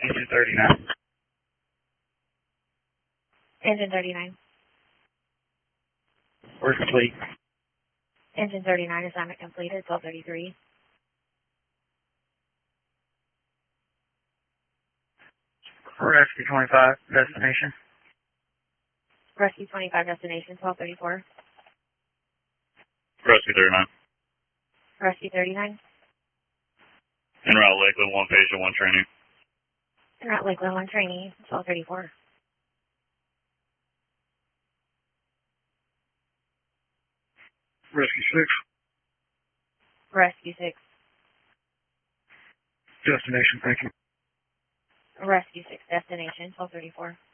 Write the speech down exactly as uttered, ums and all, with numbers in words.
Engine thirty-nine. Engine thirty-nine. Where's the fleet? Engine thirty-nine, assignment completed, twelve thirty-three. Rescue twenty-five, destination. Rescue twenty-five, destination, twelve thirty-four. Rescue thirty-nine. Rescue thirty-nine. En route Lakeland, one patient, one training. En route Lakeland, one trainee, twelve thirty-four. Rescue six. Rescue six. Destination, thank you. Rescue six, destination, twelve thirty-four.